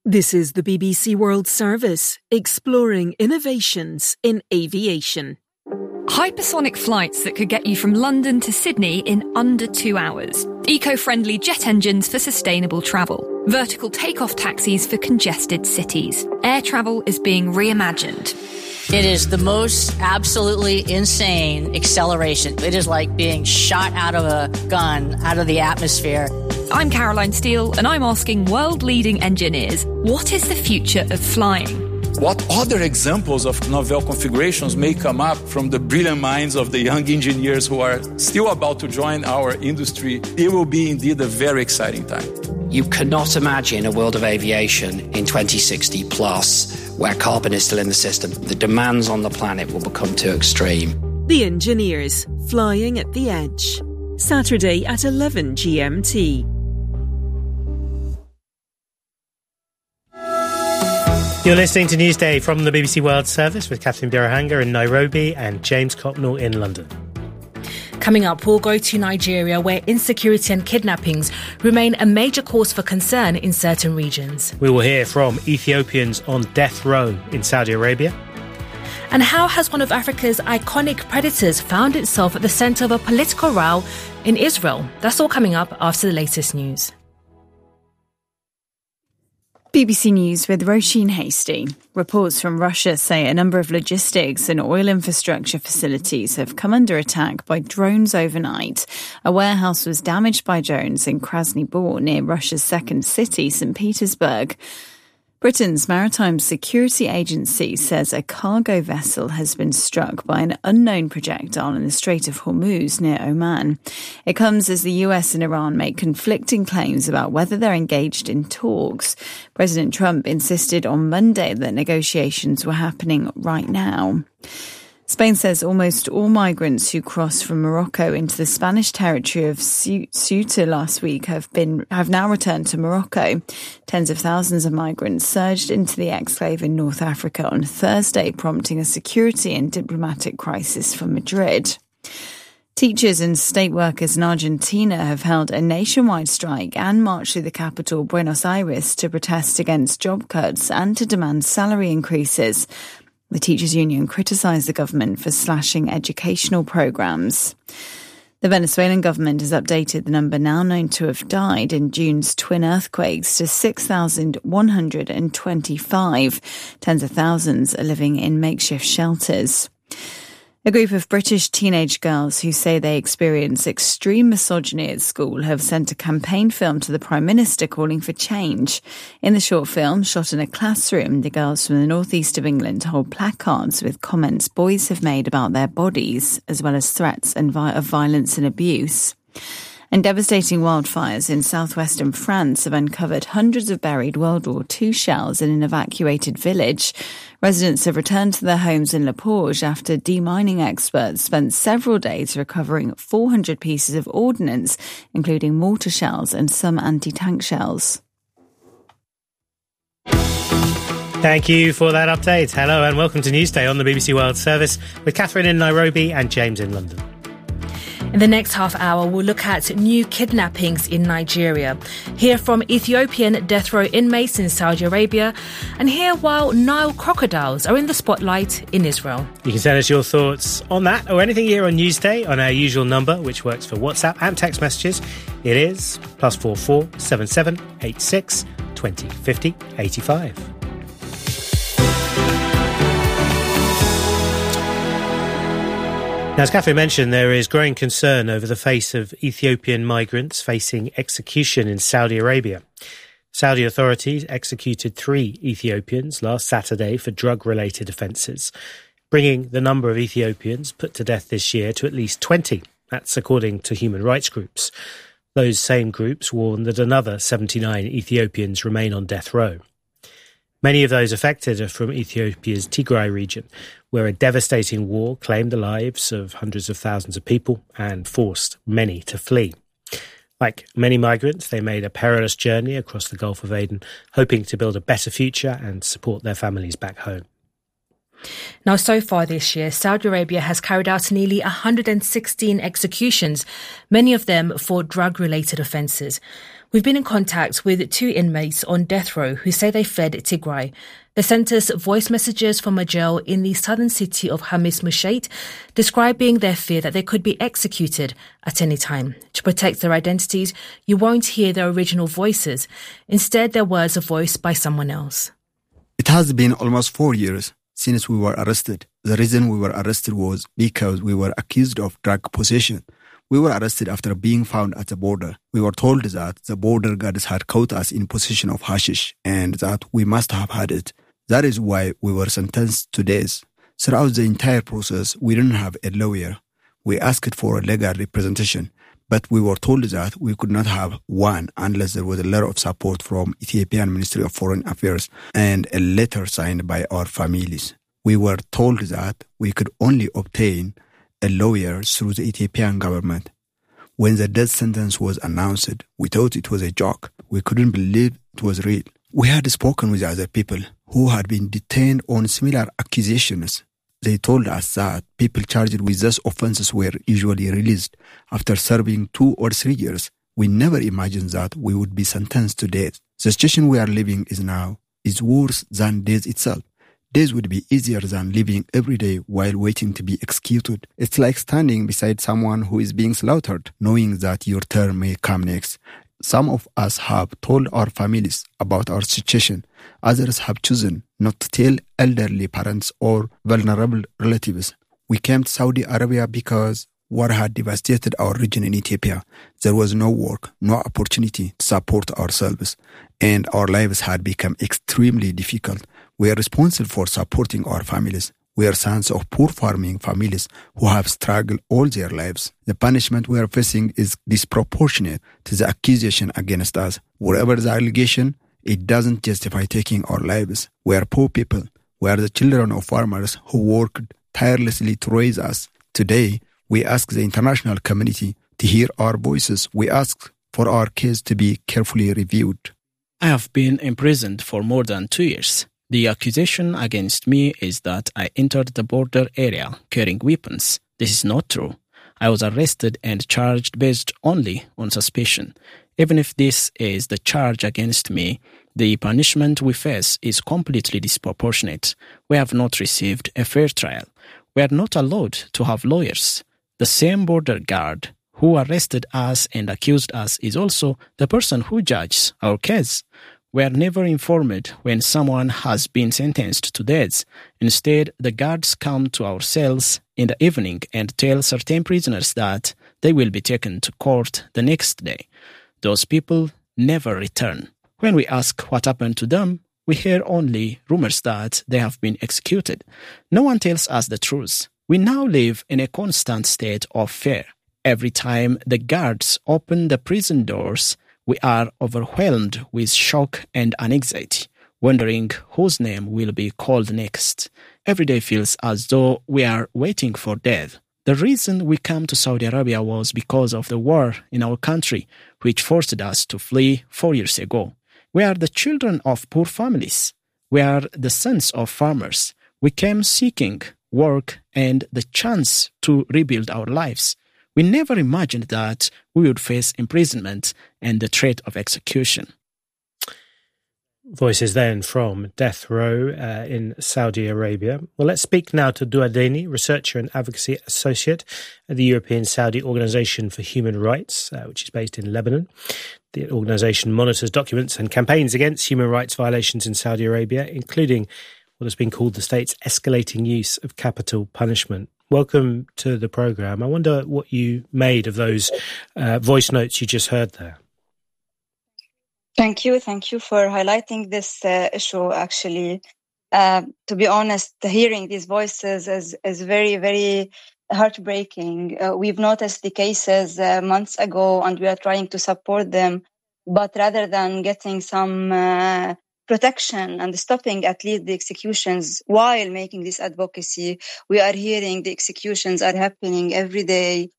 This is the BBC World Service, exploring innovations in aviation. Hypersonic flights that could get you from London to Sydney in under 2 hours. Eco-friendly jet engines for sustainable travel. Vertical takeoff taxis for congested cities. Air travel is being reimagined. It is the most absolutely insane acceleration. It is like being shot out of a gun, out of the atmosphere. I'm Caroline Steele, and I'm asking world-leading engineers, what is the future of flying? What other examples of novel configurations may come up from the brilliant minds of the young engineers who are still about to join our industry? It will be indeed a very exciting time. You cannot imagine a world of aviation in 2060 plus where carbon is still in the system. The demands on the planet will become too extreme. The Engineers, Flying at the Edge. Saturday at 11 GMT. You're listening to Newsday from the BBC World Service with Catherine Birahanga in Nairobi and James Cocknell in London. Coming up, we'll go to Nigeria, where insecurity and kidnappings remain a major cause for concern in certain regions. We will hear from Ethiopians on death row in Saudi Arabia. And how has one of Africa's iconic predators found itself at the centre of a political row in Israel? That's all coming up after the latest news. BBC News with Roisin Hasty. Reports from Russia say a number of logistics and oil infrastructure facilities have come under attack by drones overnight. A warehouse was damaged by drones in Krasny Bor, near Russia's second city, St. Petersburg. Britain's Maritime Security Agency says a cargo vessel has been struck by an unknown projectile in the Strait of Hormuz near Oman. It comes as the US and Iran make conflicting claims about whether they're engaged in talks. President Trump insisted on Monday that negotiations were happening right now. Spain says almost all migrants who crossed from Morocco into the Spanish territory of Ceuta last week have now returned to Morocco. Tens of thousands of migrants surged into the exclave in North Africa on Thursday, prompting a security and diplomatic crisis for Madrid. Teachers and state workers in Argentina have held a nationwide strike and marched through the capital, Buenos Aires, to protest against job cuts and to demand salary increases. The teachers' union criticised the government for slashing educational programmes. The Venezuelan government has updated the number now known to have died in June's twin earthquakes to 6,125. Tens of thousands are living in makeshift shelters. A group of British teenage girls who say they experience extreme misogyny at school have sent a campaign film to the Prime Minister calling for change. In the short film, shot in a classroom, the girls from the northeast of England hold placards with comments boys have made about their bodies, as well as threats of violence and abuse. And devastating wildfires in southwestern France have uncovered hundreds of buried World War II shells in an evacuated village. Residents have returned to their homes in Le Porge after demining experts spent several days recovering 400 pieces of ordnance, including mortar shells and some anti-tank shells. Thank you for that update. Hello and welcome to Newsday on the BBC World Service with Catherine in Nairobi and James in London. In the next half hour, we'll look at new kidnappings in Nigeria, hear from Ethiopian death row inmates in Saudi Arabia, and hear while Nile crocodiles are in the spotlight in Israel. You can send us your thoughts on that or anything here on Newsday on our usual number, which works for WhatsApp and text messages. It is +44 77 86 20 50 85. Now, as Catherine mentioned, there is growing concern over the fate of Ethiopian migrants facing execution in Saudi Arabia. Saudi authorities executed 3 Ethiopians last Saturday for drug-related offences, bringing the number of Ethiopians put to death this year to at least 20. That's according to human rights groups. Those same groups warn that another 79 Ethiopians remain on death row. Many of those affected are from Ethiopia's Tigray region, where a devastating war claimed the lives of hundreds of thousands of people and forced many to flee. Like many migrants, they made a perilous journey across the Gulf of Aden, hoping to build a better future and support their families back home. Now, so far this year, Saudi Arabia has carried out nearly 116 executions, many of them for drug-related offences. We've been in contact with 2 inmates on death row who say they fled Tigray. They sent us voice messages from a jail in the southern city of Hamis Musheit, describing their fear that they could be executed at any time. To protect their identities, you won't hear their original voices. Instead, their words are voiced by someone else. It has been almost 4 years since we were arrested. The reason we were arrested was because we were accused of drug possession. We were arrested after being found at the border. We were told that the border guards had caught us in possession of hashish and that we must have had it. That is why we were sentenced to death. Throughout the entire process, we didn't have a lawyer. We asked for a legal representation, but we were told that we could not have one unless there was a letter of support from Ethiopian Ministry of Foreign Affairs and a letter signed by our families. We were told that we could only obtain a lawyer through the Ethiopian government. When the death sentence was announced, we thought it was a joke. We couldn't believe it was real. We had spoken with other people who had been detained on similar accusations. They told us that people charged with these offenses were usually released after serving 2 or 3 years. We never imagined that we would be sentenced to death. The situation we are living now is worse than death itself. Days would be easier than living every day while waiting to be executed. It's like standing beside someone who is being slaughtered, knowing that your turn may come next. Some of us have told our families about our situation. Others have chosen not to tell elderly parents or vulnerable relatives. We came to Saudi Arabia because war had devastated our region in Ethiopia. There was no work, no opportunity to support ourselves, and our lives had become extremely difficult. We are responsible for supporting our families. We are sons of poor farming families who have struggled all their lives. The punishment we are facing is disproportionate to the accusation against us. Whatever the allegation, it doesn't justify taking our lives. We are poor people. We are the children of farmers who worked tirelessly to raise us. Today, we ask the international community to hear our voices. We ask for our case to be carefully reviewed. I have been imprisoned for more than 2 years. The accusation against me is that I entered the border area carrying weapons. This is not true. I was arrested and charged based only on suspicion. Even if this is the charge against me, the punishment we face is completely disproportionate. We have not received a fair trial. We are not allowed to have lawyers. The same border guard who arrested us and accused us is also the person who judges our case. We are never informed when someone has been sentenced to death. Instead, the guards come to our cells in the evening and tell certain prisoners that they will be taken to court the next day. Those people never return. When we ask what happened to them, we hear only rumors that they have been executed. No one tells us the truth. We now live in a constant state of fear. Every time the guards open the prison doors, we are overwhelmed with shock and anxiety, wondering whose name will be called next. Every day feels as though we are waiting for death. The reason we came to Saudi Arabia was because of the war in our country, which forced us to flee 4 years ago. We are the children of poor families. We are the sons of farmers. We came seeking work and the chance to rebuild our lives. We never imagined that we would face imprisonment and the threat of execution. Voices then from death row in Saudi Arabia. Well, let's speak now to Dua Deni, researcher and advocacy associate at the European Saudi Organization for Human Rights, which is based in Lebanon. The organisation monitors documents and campaigns against human rights violations in Saudi Arabia, including what has been called the state's escalating use of capital punishment. Welcome to the programme. I wonder what you made of those voice notes you just heard there. Thank you for highlighting this issue. Actually, to be honest, hearing these voices is very, very heartbreaking. We've noticed the cases months ago, and we are trying to support them. But rather than getting some protection and stopping at least the executions while making this advocacy, we are hearing the executions are happening every day.